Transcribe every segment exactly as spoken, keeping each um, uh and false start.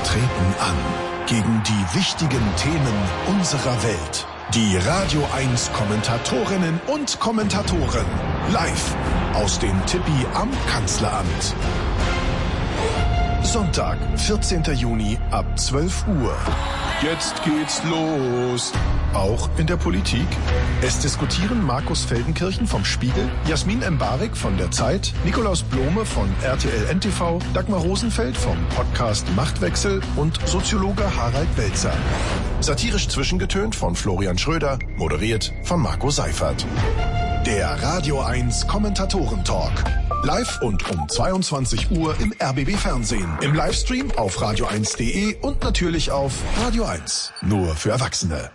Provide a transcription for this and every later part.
treten an gegen die wichtigen Themen unserer Welt. Die Radio eins Kommentatorinnen und Kommentatoren live aus dem Tippi am Kanzleramt. Sonntag, vierzehnten Juni ab zwölf Uhr. Jetzt geht's los. Auch in der Politik. Es diskutieren Markus Feldenkirchen vom Spiegel, Jasmin Embarek von der Zeit, Nikolaus Blome von R T L N T V, Dagmar Rosenfeld vom Podcast Machtwechsel und Soziologe Harald Welzer. Satirisch zwischengetönt von Florian Schröder, moderiert von Marco Seifert. Der Radio eins Kommentatoren-Talk. Live und um zweiundzwanzig Uhr im R B B Fernsehen, im Livestream auf radio eins punkt de und natürlich auf Radio eins. Nur für Erwachsene.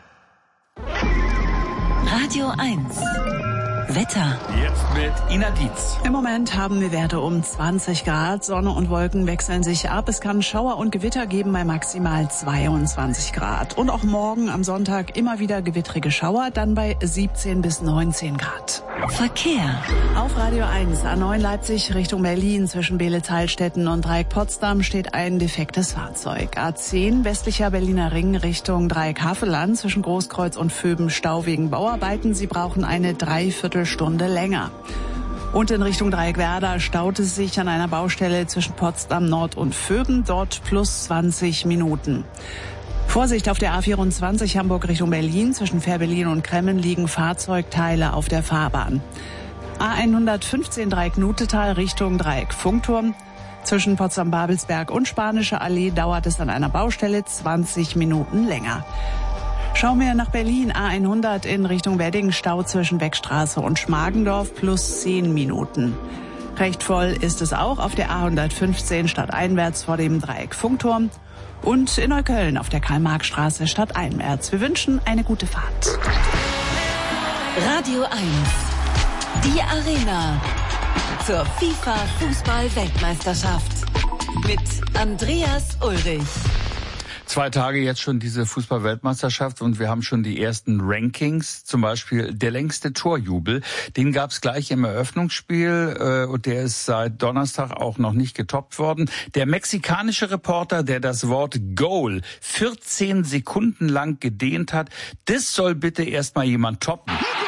Radio eins. Wetter. Jetzt mit Ina Dietz. Im Moment haben wir Werte um zwanzig Grad. Sonne und Wolken wechseln sich ab. Es kann Schauer und Gewitter geben bei maximal zweiundzwanzig Grad. Und auch morgen am Sonntag immer wieder gewittrige Schauer, dann bei siebzehn bis neunzehn Grad. Verkehr. Auf Radio eins, A neun Leipzig Richtung Berlin zwischen Beelitz-Heilstätten und Dreieck Potsdam steht ein defektes Fahrzeug. A zehn westlicher Berliner Ring Richtung Dreieck Havelland zwischen Großkreuz und Vöben Stau wegen Bauarbeiten. Sie brauchen eine Dreiviertelstunde länger. Und in Richtung Dreieck Werder staut es sich an einer Baustelle zwischen Potsdam Nord und Vöben, dort plus zwanzig Minuten. Vorsicht auf der A vierundzwanzig Hamburg Richtung Berlin. Zwischen Fährberlin und Kremmen liegen Fahrzeugteile auf der Fahrbahn. A hundertfünfzehn Dreieck Nutetal Richtung Dreieck Funkturm. Zwischen Potsdam-Babelsberg und Spanische Allee dauert es an einer Baustelle zwanzig Minuten länger. Schauen wir nach Berlin. A hundert in Richtung Wedding, Stau zwischen Beckstraße und Schmargendorf plus zehn Minuten. Recht voll ist es auch auf der A hundertfünfzehn stadteinwärts vor dem Dreieck Funkturm. Und in Neukölln auf der Karl-Marx-Straße stadteinwärts. Wir wünschen eine gute Fahrt. Radio eins. Die Arena. Zur FIFA-Fußball-Weltmeisterschaft. Mit Andreas Ulrich. Zwei Tage jetzt schon diese Fußball-Weltmeisterschaft und wir haben schon die ersten Rankings, zum Beispiel der längste Torjubel. Den gab es gleich im Eröffnungsspiel äh, und der ist seit Donnerstag auch noch nicht getoppt worden. Der mexikanische Reporter, der das Wort Goal vierzehn Sekunden lang gedehnt hat, das soll bitte erstmal jemand toppen.